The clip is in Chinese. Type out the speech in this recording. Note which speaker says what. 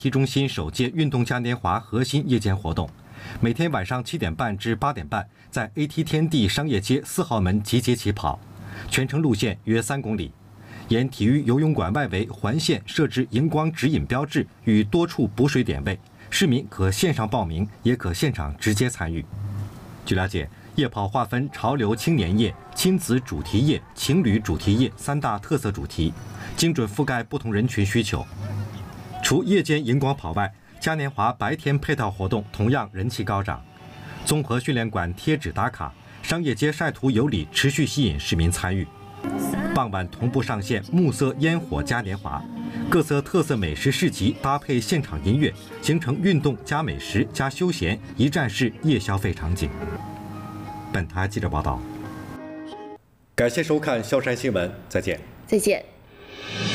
Speaker 1: 体中心首届运动嘉年华核心夜间活动，每天晚上7点半至8点半，在 AT 天地商业街4号门集结起跑，全程路线约3公里。沿体育游泳馆外围环线设置荧光指引标志与多处补水点位，市民可线上报名，也可现场直接参与。据了解，夜跑划分潮流青年夜、亲子主题夜、情侣主题夜3大特色主题，精准覆盖不同人群需求。除夜间荧光跑外，嘉年华白天配套活动同样人气高涨。综合训练馆贴纸打卡，商业街晒图有礼持续吸引市民参与。傍晚同步上线暮色烟火嘉年华，各色特色美食市集搭配现场音乐，形成运动加美食加休闲一站式夜消费场景。本台记者报道。感谢收看萧山新闻，再见。
Speaker 2: 再见。